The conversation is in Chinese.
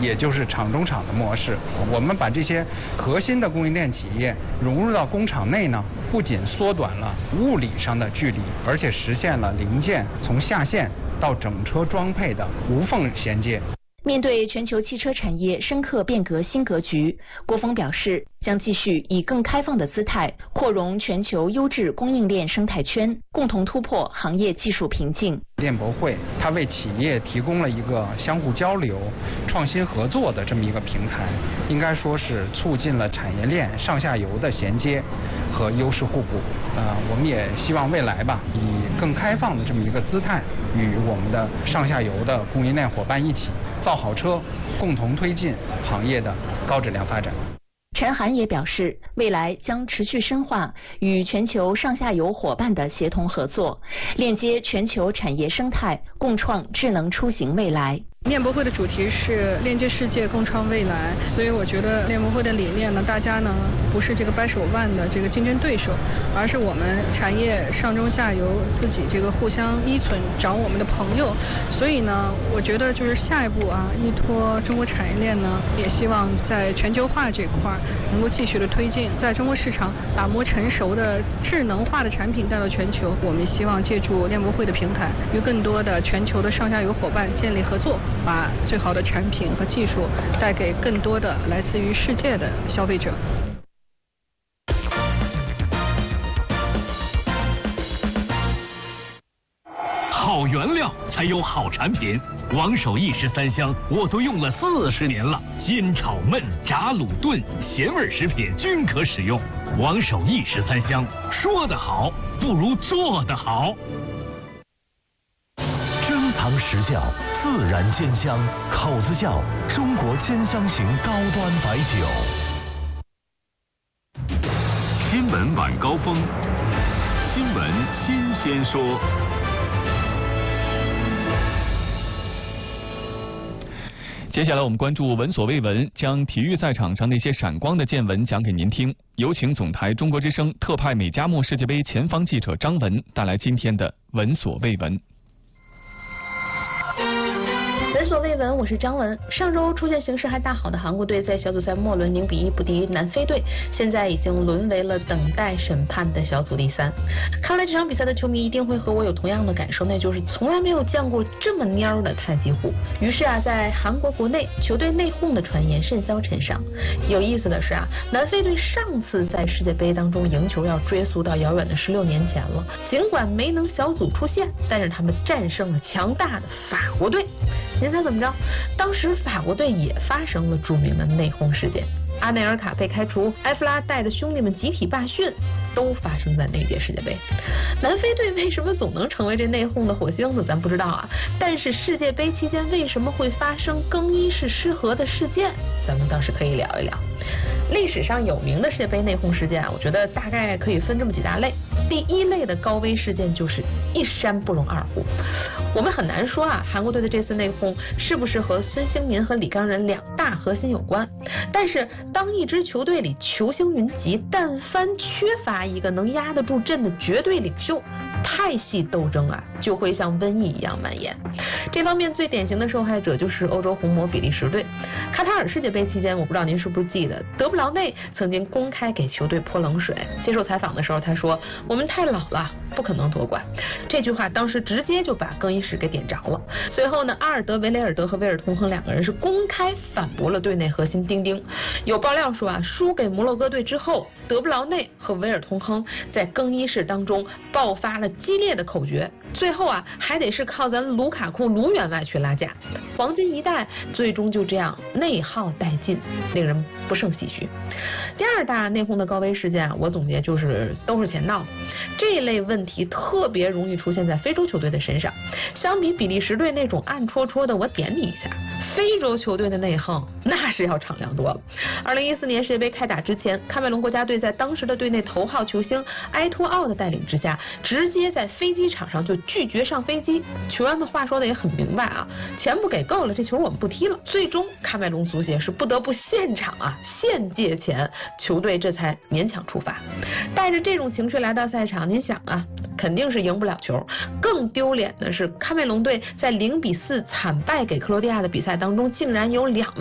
也就是厂中厂的模式。我们把这些核心的供应链企业融入到工厂内呢，不仅缩短了物理上的距离，而且实现了零件从下线到整车装配的无缝衔接。 面对全球汽车产业深刻变革新格局，郭峰表示，将继续以更开放的姿态扩容全球优质供应链生态圈，共同突破行业技术瓶颈。 链博会它为企业提供了一个相互交流、创新合作的这么一个平台，应该说是促进了产业链上下游的衔接和优势互补。我们也希望未来吧，以更开放的这么一个姿态，与我们的上下游的供应链伙伴一起造好车，共同推进行业的高质量发展。 陈涵也表示，未来将持续深化与全球上下游伙伴的协同合作，链接全球产业生态，共创智能出行未来。 链博会的主题是链接世界，共创未来，所以我觉得链博会的理念呢，大家呢不是这个掰手腕的这个竞争对手，而是我们产业上中下游自己这个互相依存，找我们的朋友。所以呢，我觉得就是下一步啊，依托中国产业链呢，也希望在全球化这块能够继续的推进，在中国市场打磨成熟的智能化的产品带到全球。我们希望借助链博会的平台，与更多的全球的上下游伙伴建立合作，把最好的产品和技术带给更多的来自于世界的消费者。 好原料才有好产品，王守义13香我都用了40年了，煎炒焖炸卤炖咸味食品均可使用。王守义13香，说得好不如做得好。 珍藏实窖，自然鲜香，口子窖，中国鲜香型高端白酒。 新闻晚高峰，新闻新鲜说。 接下来我们关注闻所未闻，将体育赛场上那些闪光的见闻讲给您听。有请总台中国之声特派美加墨世界杯前方记者张文带来今天的闻所未闻。 闻所未闻，我是张文。上周出现形势还大好的韩国队在小组赛末轮0-1不敌南非队，现在已经沦为了等待审判的小组第3。看来这场比赛的球迷一定会和我有同样的感受，那就是从来没有见过这么蔫的太极虎。于是啊，在韩国国内球队内讧的传言甚嚣尘上。有意思的是啊，南非队上次在世界杯当中赢球要追溯到遥远的16年前了。尽管没能小组出线，但是他们战胜了强大的法国队。您猜怎么着？当时法国队也发生了著名的内讧事件，阿内尔卡被开除，埃弗拉带的兄弟们集体罢训，都发生在那届世界杯。南非队为什么总能成为这内讧的火星子，咱不知道啊。但是世界杯期间为什么会发生更衣室失和的事件，咱们倒是可以聊一聊。历史上有名的世界杯内讧事件啊，我觉得大概可以分这么几大类。第一类的高危事件就是一山不容二虎。我们很难说啊，韩国队的这次内讧是不是和孙兴民和李刚仁两大核心有关？但是当一支球队里球星云集，但凡缺乏一个能压得住阵的绝对领袖，派系斗争啊就会像瘟疫一样蔓延。这方面最典型的受害者就是欧洲红魔比利时队。卡塔尔世界杯期间，我不知道您是不是记得，德布劳内曾经公开给球队泼冷水。接受采访的时候他说，我们太老了，不可能夺冠。这句话当时直接就把更衣室给点着了。随后呢，阿尔德维雷尔德和威尔通亨两个人是公开反驳了队内核心丁丁。有爆料说啊，输给摩洛哥队之后，德布劳内和威尔通亨在更衣室当中爆发了激烈的口角，最后啊还得是靠咱卢卡库卢员外去拉架。黄金一代最终就这样内耗殆尽，令人不胜唏嘘。第二大内讧的高危事件啊，我总结就是都是钱闹的。这一类问题特别容易出现在非洲球队的身上，相比比利时队那种暗戳戳的我点你一下，非洲球队的内讧那是要敞亮多了。2014年世界杯开打之前，喀麦隆国家队在当时的队内头号球星埃托奥的带领之下，直接在飞机场上就拒绝上飞机。球员们话说的也很明白啊，钱不给够了，这球我们不踢了。最终喀麦隆足协是不得不现场啊现借钱，球队这才勉强出发。带着这种情绪来到赛场，您想啊，肯定是赢不了球。更丢脸的是，喀麦隆队在0-4惨败给克罗地亚的比赛当中，竟然有2